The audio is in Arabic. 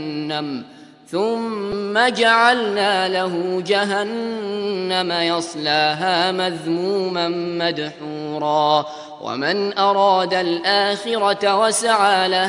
ثم جعلنا له جهنم يصلاها مذموما مدحورا ومن أراد الآخرة وسعى لها